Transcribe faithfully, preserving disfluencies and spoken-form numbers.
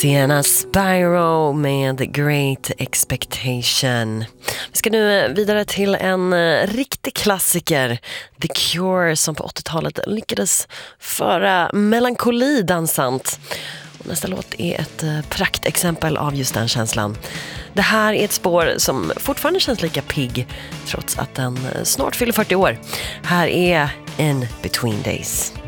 Sienna Spyro med The Great Expectation. Vi ska nu vidare till en riktig klassiker, The Cure, som på åttiotalet lyckades föra melankoli dansant. Och nästa låt är ett praktexempel av just den känslan. Det här är ett spår som fortfarande känns lika pigg trots att den snart fyller fyrtio år. Här är In Between Days.